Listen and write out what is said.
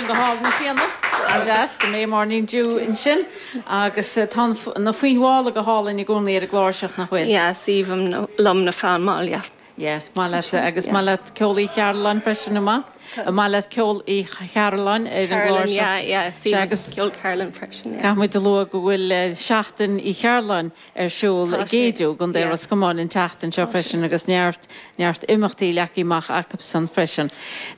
go háil na fianna das go mé morning dú in sin agus tá na faoinhála go hálainn i gcónaí ar a gláirseach nach bhfuil. Ja, síbhm lom na fámáil. Yes, agus má le ceol í chearlan freisin amá. Má le ceol í chearlan ar an gláirseach. Agus ceol Carolyn freisin. Caithmuid de lu go bhfuil seachtain í chearlan ar siúil a géadú gon déir as gomáin in teachtain seo freisin agus neart imachtaí leachíach acu san freisin.